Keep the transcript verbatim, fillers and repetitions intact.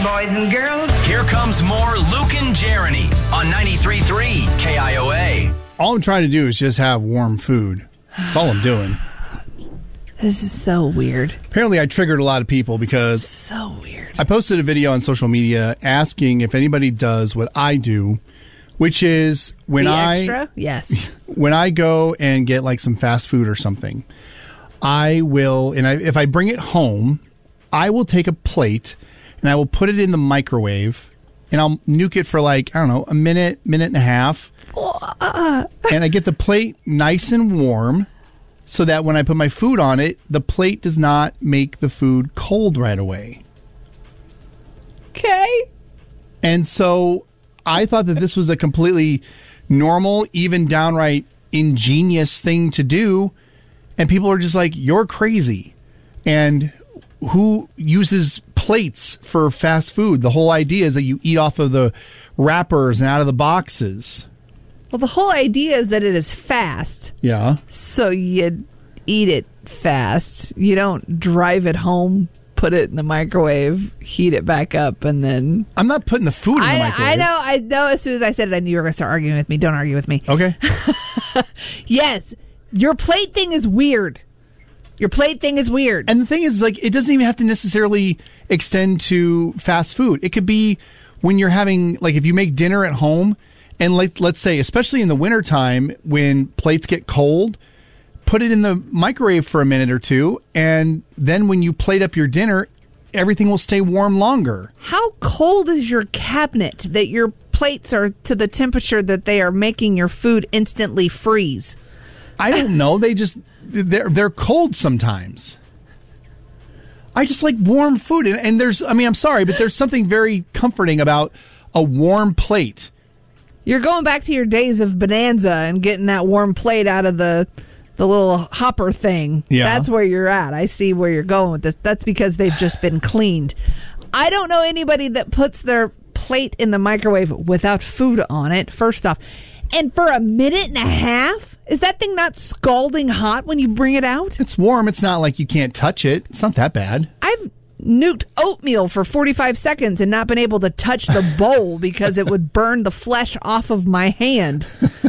boys and girls. Here comes more Luke and Jeremy on ninety-three point three K I O A. All I'm trying to do is just have warm food. That's all I'm doing. This is so weird. Apparently, I triggered a lot of people because So weird. I posted a video on social media asking if anybody does what I do, which is when the I extra? Yes. when I go and get like some fast food or something, I will, and I, if I bring it home, I will take a plate and I will put it in the microwave and I'll nuke it for like, I don't know, a minute, minute and a half. And I get the plate nice and warm so that when I put my food on it, the plate does not make the food cold right away. Okay. And so I thought that this was a completely normal, even downright ingenious thing to do. And people are just like, you're crazy. And who uses plates for fast food? The whole idea is that you eat off of the wrappers and out of the boxes. Well, the whole idea is that it is fast. Yeah. So you eat it fast. You don't drive it home, put it in the microwave, heat it back up, and then... I'm not putting the food in the I, microwave. I know. I know. As soon as I said it, I knew you were going to start arguing with me. Don't argue with me. Okay. Yes. Your plate thing is weird. Your plate thing is weird. And the thing is, like, it doesn't even have to necessarily extend to fast food. It could be when you're having, like, if you make dinner at home, and like, let's say, especially in the wintertime, when plates get cold, put it in the microwave for a minute or two, and then when you plate up your dinner, everything will stay warm longer. How cold is your cabinet that your plates are to the temperature that they are making your food instantly freeze? I don't know. They just, they're, they're cold sometimes. I just like warm food. And, and there's, I mean, I'm sorry, but there's something very comforting about a warm plate. You're going back to your days of Bonanza and getting that warm plate out of the the little hopper thing. Yeah. That's where you're at. I see where you're going with this. That's because they've just been cleaned. I don't know anybody that puts their plate in the microwave without food on it, first off. And for a minute and a half? Is that thing not scalding hot when you bring it out? It's warm. It's not like you can't touch it. It's not that bad. I've nuked oatmeal for forty-five seconds and not been able to touch the bowl because it would burn the flesh off of my hand.